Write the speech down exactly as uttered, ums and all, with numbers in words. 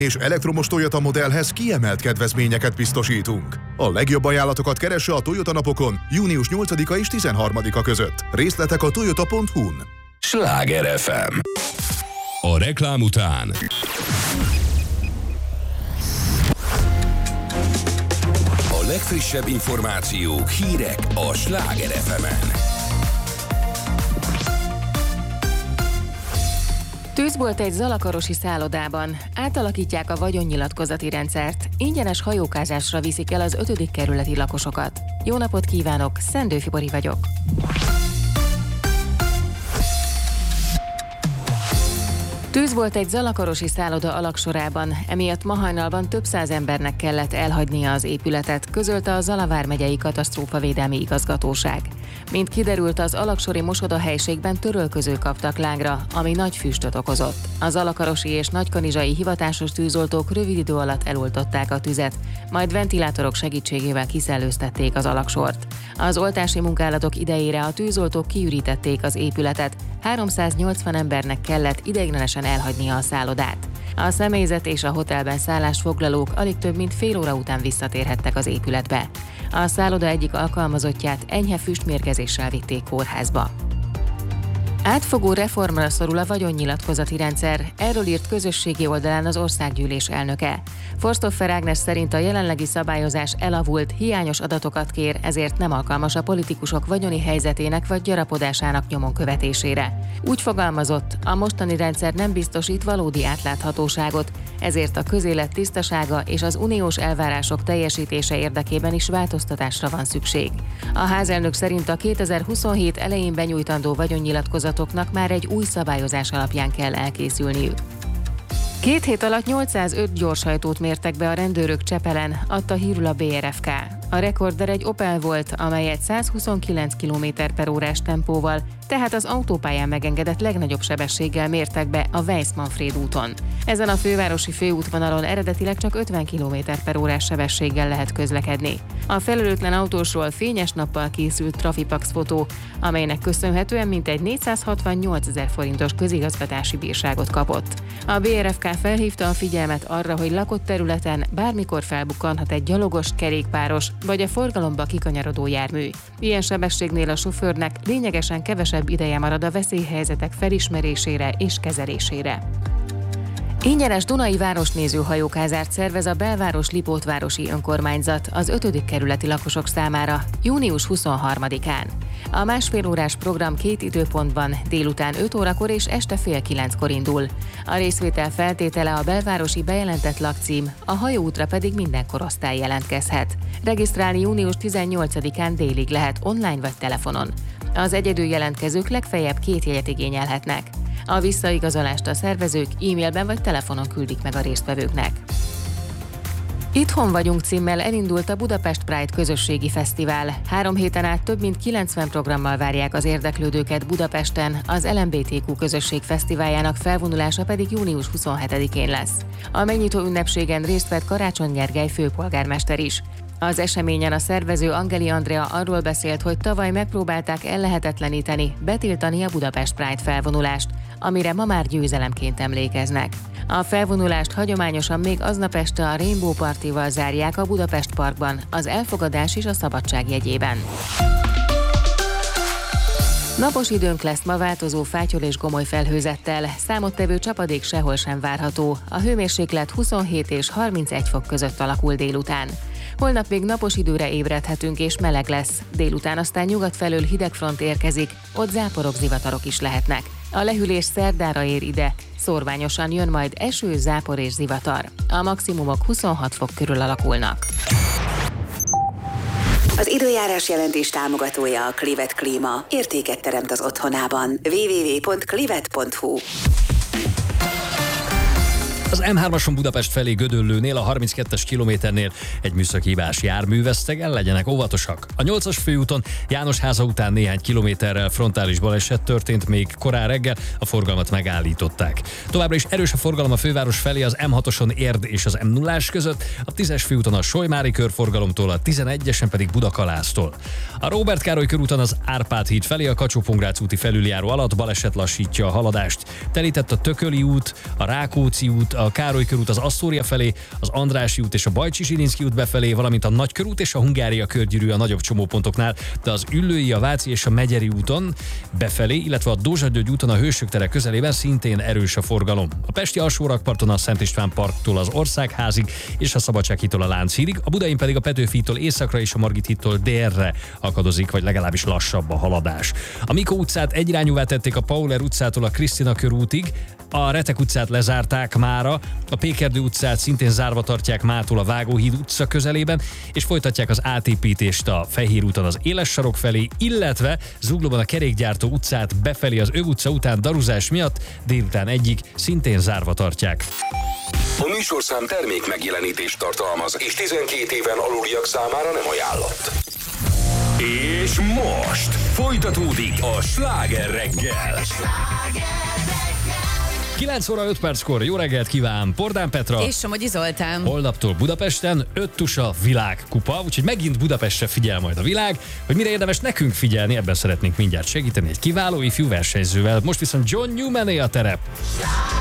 és elektromos Toyota modellhez kiemelt kedvezményeket biztosítunk. A legjobb ajánlatokat keresse a Toyota napokon június nyolcadika és tizenharmadika között. Részletek a toyota pont hu-n. Sláger ef em. A reklám után a legfrissebb információk, hírek a Sláger ef emen. Tűzbolt egy zalakarosi szállodában. Átalakítják a vagyonnyilatkozati rendszert. Ingyenes hajókázásra viszik el az ötödik kerületi lakosokat. Jó napot kívánok, Szendő Fibori vagyok. Tűz volt egy zalakarosi szálloda alagsorában, emiatt ma hajnalban több száz embernek kellett elhagynia az épületet, közölte a Zala vármegyei katasztrófavédelmi igazgatóság. Mint kiderült, az alagsori mosodahelyiségben törölközők kaptak lángra, ami nagy füstöt okozott. Az alakarosi és nagykanizsai hivatásos tűzoltók rövid idő alatt eloltották a tüzet, majd ventilátorok segítségével kiszellőztették az alagsort. Az oltási munkálatok idejére a tűzoltók kiürítették az épületet, háromszáznyolcvan embernek kellett ideiglenesen elhagynia a szállodát. A személyzet és a hotelben szállásfoglalók alig több mint fél óra után visszatérhettek az épületbe. A szálloda egyik alkalmazottját enyhe füstmérgezéssel vitték kórházba. Átfogó reformra szorul a vagyonnyilatkozati rendszer, erről írt közösségi oldalán az országgyűlés elnöke. Forstoffer Ágnes szerint a jelenlegi szabályozás elavult, hiányos adatokat kér, ezért nem alkalmas a politikusok vagyoni helyzetének vagy gyarapodásának nyomon követésére. Úgy fogalmazott, a mostani rendszer nem biztosít valódi átláthatóságot, ezért a közélet tisztasága és az uniós elvárások teljesítése érdekében is változtatásra van szükség. A házelnök szerint a kétezer-huszonhét elején benyújtandó vagyonnyilatkozatoknak már egy új szabályozás alapján kell elkészülniük. Két hét alatt nyolcszázöt gyorshajtót mértek be a rendőrök Csepelen, adta hírül a bé er ef ká. A rekorder egy Opel volt, amelyet százhuszonkilenc kilométer per órás tempóval, tehát az autópályán megengedett legnagyobb sebességgel mértek be a Weiss-Manfréd úton. Ezen a fővárosi főútvonalon eredetileg csak ötven kilométer per órás sebességgel lehet közlekedni. A felelőtlen autósról fényes nappal készült Trafipax fotó, amelynek köszönhetően mintegy négyszázhatvannyolcezer forintos közigazgatási bírságot kapott. A bé er ef ká felhívta a figyelmet arra, hogy lakott területen bármikor felbukkanhat egy gyalogos, kerékpáros vagy a forgalomba kikanyarodó jármű. Ilyen sebességnél a sofőrnek lényegesen kevesebb ideje marad a veszélyhelyzetek felismerésére és kezelésére. Ingyenes Dunai városnéző hajókázást szervez a Belváros Lipótvárosi Önkormányzat az ötödik kerületi lakosok számára június huszonharmadikán. A másfél órás program két időpontban, délután öt órakor és este fél kilenckor indul. A részvétel feltétele a belvárosi bejelentett lakcím, a hajóútra pedig minden korosztály jelentkezhet. Regisztrálni június tizennyolcadikán délig lehet online vagy telefonon. Az egyedül jelentkezők legfeljebb két jegyet igényelhetnek. A visszaigazolást a szervezők e-mailben vagy telefonon küldik meg a résztvevőknek. Itthon vagyunk címmel elindult a Budapest Pride közösségi fesztivál. Három héten át több mint kilencven programmal várják az érdeklődőket Budapesten, az el em bé té kú közösség fesztiváljának felvonulása pedig június huszonhetedikén lesz. A megnyitó ünnepségen részt vett Karácsony Gergely főpolgármester is. Az eseményen a szervező Angeli Andrea arról beszélt, hogy tavaly megpróbálták ellehetetleníteni, betiltani a Budapest Pride felvonulást, amire ma már győzelemként emlékeznek. A felvonulást hagyományosan még aznap este a Rainbow Partival zárják a Budapest Parkban, az elfogadás és a szabadság jegyében. Napos időnk lesz ma változó fátyol és gomoly felhőzettel, számottevő csapadék sehol sem várható, a hőmérséklet huszonhét és harmincegy fok között alakul délután. Holnap még napos időre ébredhetünk és meleg lesz, délután aztán nyugat felől hideg front érkezik, ott záporok, zivatarok is lehetnek. A lehűlés szerdára ér ide, szórványosan jön majd eső, zápor és zivatar. A maximumok huszonhat fok körül alakulnak. Az időjárás jelentés támogatója a Clivet Klíma. Értéket teremt az otthonában. double-u double-u double-u pont clivet pont hu. Az em hármason Budapest felé Gödöllőnél a harminckettes kilométernél egy műszaki hibás jármű veszteg el, legyenek óvatosak. A nyolcas főúton Jánosháza után néhány kilométerrel frontális baleset történt, még korán reggel a forgalmat megállították. Továbbra is erős a forgalom a főváros felé az em hatoson Érd és az em nullás között, a tízes főúton a Solymári körforgalomtól, a tizenegyesen pedig Budakalásztól. A Róbert Károly körúton az Árpád híd felé a Kacsó-Pongrác úti felüljáró alatt baleset lassítja a haladást. Telített a Tököli út, a Rákóczi út, a Károly körút az Asztória felé, az Andrássy út és a Bajcsy-Zsilinszky út befelé, valamint a Nagykörút és a Hungária körgyűrű a nagyobb csomópontoknál, de az Üllői, a Váci és a Megyeri úton befelé, illetve a Dózsa-György úton a Hősök tere közelében szintén erős a forgalom. A pesti alsórakparton a Szent István parktól az Országházig és a Szabadsághídtól a Lánchídig, a Budain pedig a Petőfi hídtól északra és a Margit hídtól délre akadozik, vagy legalábbis lassabb a haladás. A Mikó utcát egyirányúvá tették a Pauler utcától a Krisztina körútig, a Retek utcát lezárták mára, a Pékerdő utcát szintén zárva tartják mától a Vágóhíd utca közelében, és folytatják az átépítést a Fehér úton az Éles sarok felé, illetve Zuglóban a Kerékgyártó utcát befelé az Öv utca után daruzás miatt délután egyik szintén zárva tartják. A műsorszám termék megjelenítést tartalmaz, és tizenkét éven aluliak számára nem ajánlott. És most folytatódik a Sláger reggel. kilenc óra öt perckor jó reggelt kíván Pordán Petra. És Somogyi Zoltán. Holnaptól Budapesten öt tusa világkupa, úgyhogy megint Budapestre figyel majd a világ. Hogy mire érdemes nekünk figyelni, ebben szeretnénk mindjárt segíteni egy kiváló ifjú versenyzővel. Most viszont John Newmané a terep.